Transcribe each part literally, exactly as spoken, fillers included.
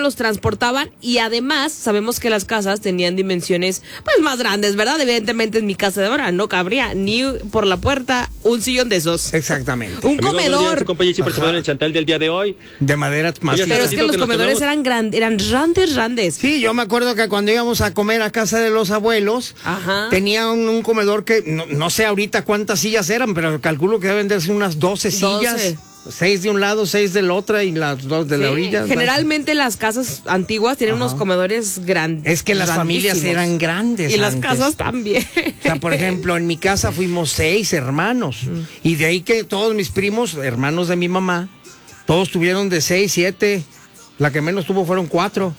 los transportaban y además sabemos que las casas tenían dimensiones pues más grandes, ¿verdad? Evidentemente en mi casa de ahora no cabría ni por la puerta un sillón de esos. Exactamente. Un Amigos, comedor. Compañía participaron en el Chantal del día de hoy. De madera más. Oye, Pero es que que los nos comedores tenemos. eran grandes, eran grandes, grandes. Sí, yo me acuerdo que cuando íbamos a comer a casa de los abuelos, Ajá. tenía un, un comedor que no, no sé ahorita cuántas sillas eran, pero calculo que deben de ser unas doce sillas. doce. Seis de un lado, seis del otro y las dos de Sí, la orilla. generalmente las casas antiguas tienen Ajá. unos comedores grandes. Es que las familias eran grandes Y las antes. casas también. O sea, por ejemplo, en mi casa fuimos seis hermanos. Y de ahí que todos mis primos, hermanos de mi mamá, todos tuvieron de seis, siete. La que menos tuvo fueron cuatro.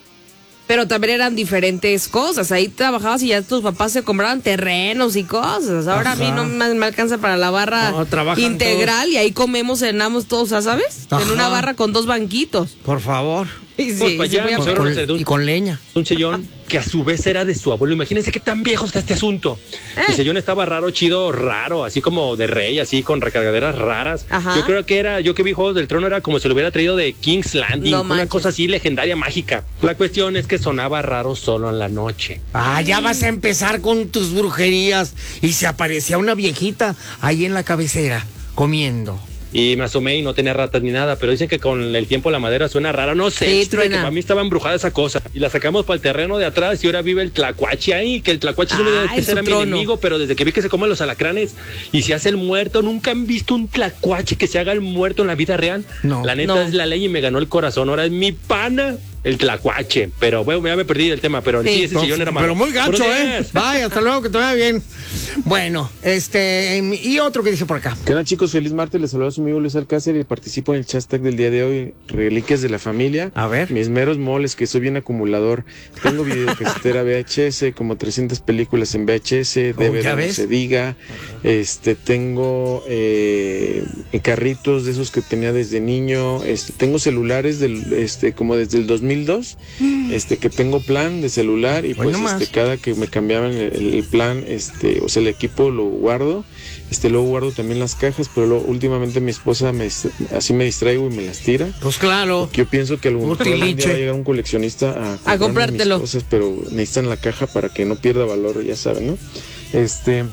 Pero también eran diferentes cosas. Ahí trabajabas y ya tus papás se compraban terrenos y cosas. Ahora Ajá. a mí no me, me alcanza para la barra No, trabajan integral y ahí comemos, cenamos todos, ¿sabes? Ajá. En una barra con dos banquitos. Por favor. Y sí, Pues sí, para allá, voy a- pues, Con- ahora no sé, de un- y con leña. Un sillón que a su vez era de su abuelo. Imagínense qué tan viejo está este asunto. Eh. El sillón estaba raro, chido, raro, así como de rey, así con recargaderas raras. Ajá. Yo creo que era, yo que vi Juegos del Trono, era como si lo hubiera traído de King's Landing, No una manches. cosa así legendaria, mágica. La cuestión es que sonaba raro solo en la noche. Ah, ya vas a empezar con tus brujerías. Y se aparecía una viejita ahí en la cabecera, comiendo. Y me asomé y no tenía ratas ni nada, pero dicen que con el tiempo la madera suena rara, no sé, Sí, dicen que truena. para mí estaba embrujada esa cosa. Y la sacamos para el terreno de atrás y ahora vive el tlacuache ahí, que el tlacuache no Ah, debe en ser su mi trono. enemigo, pero desde que vi que se comen los alacranes y se hace el muerto, nunca han visto un tlacuache que se haga el muerto en la vida real. No. La neta No. es la ley y me ganó el corazón, ahora es mi pana. El tlacuache, pero bueno, ya me perdí del tema, pero sí, Sí. ese sillón era malo. Pero muy gacho, Buenos ¿eh? días. Bye, hasta luego, que te vaya bien. Bueno, este, y otro que dice por acá. ¿Qué tal, chicos? Feliz martes, les saluda su amigo Luis Alcácer y participo en el hashtag del día de hoy, Reliquias de la Familia. A ver. Mis meros moles, que soy bien acumulador. Tengo videocasetera V H S, como trescientas películas en V H S, Oh, D V D, ¿ya no ves? se diga. Este, tengo eh, carritos de esos que tenía desde niño. Este, tengo celulares del, este, como desde el dos mil dos. Este, que tengo plan de celular y Hoy pues nomás. este, cada que me cambiaban el, el plan, este, o sea, el equipo lo guardo, este, luego guardo también las cajas, pero luego, últimamente mi esposa me, así me distraigo y me las tira. Pues claro. Yo pienso que algún, Puro algún día tiliche. va a llegar un coleccionista a, A comprarme comprártelo. mis cosas, pero necesitan la caja para que no pierda valor, ya saben, ¿no? Este,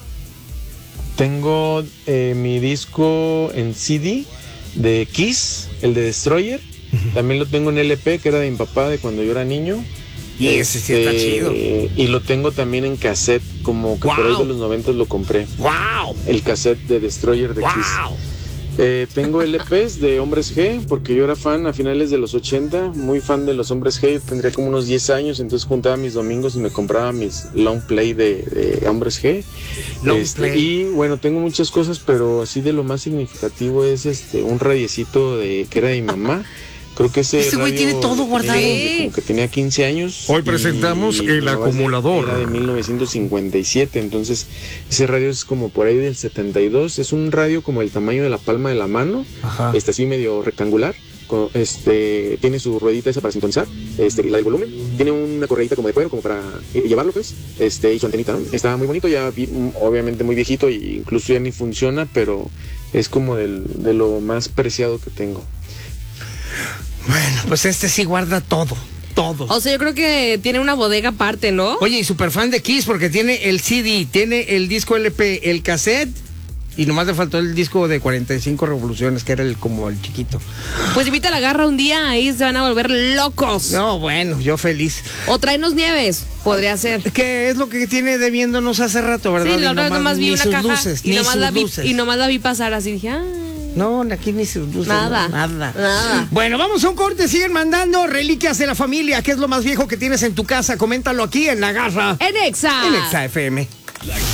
tengo eh, mi disco en C D de Kiss, el de Destroyer. También lo tengo en L P, que era de mi papá de cuando yo era niño. Y ese sí está Este, chido. Y lo tengo también en cassette, como que por ahí Wow. de los noventas lo compré. ¡Wow! El cassette de Destroyer de Kiss. ¡Wow! Eh, tengo L Ps de Hombres G, porque yo era fan a finales de los ochenta, muy fan de los Hombres G, tendría como unos diez años, entonces juntaba mis domingos y me compraba mis long play de, de Hombres G. Long Este, play. y bueno, tengo muchas cosas, pero así de lo más significativo es este un radiecito de que era de mi mamá. Creo que ese Ese güey radio tiene todo guardado. tenía como que tenía quince años. Hoy presentamos y el la base acumulador. Era de mil novecientos cincuenta y siete, entonces ese radio es como por ahí del setenta y dos. Es un radio como el tamaño de la palma de la mano, Ajá. este así medio rectangular. co- Este tiene su ruedita esa para sintonizar, este la del volumen. Tiene una correita como de cuero como para eh, llevarlo pues. Este y su antenita, ¿no? Está muy bonito, ya vi- obviamente muy viejito e incluso ya ni funciona, pero es como del, de lo más preciado que tengo. Bueno, pues este sí guarda todo. Todo. O sea, yo creo que tiene una bodega aparte, ¿no? Oye, y super fan de Kiss porque tiene el C D, tiene el disco L P, el cassette y nomás le faltó el disco de cuarenta y cinco revoluciones, que era el como el chiquito. Pues invita a la garra un día, ahí se van a volver locos. No, bueno, yo feliz. O tráenos nieves, podría ser. Que es lo que tiene debiéndonos hace rato, ¿verdad? Sí, Y la otra vez nomás vi ni una sus caja luces, y, ni nomás sus la vi, luces. y nomás la vi pasar así, dije, ah, No, aquí ni sus luces. Nada, no, nada. nada. Bueno, vamos a un corte, siguen mandando reliquias de la familia. ¿Qué es lo más viejo que tienes en tu casa? Coméntalo aquí en La Garra. en Exa. En Exa F M.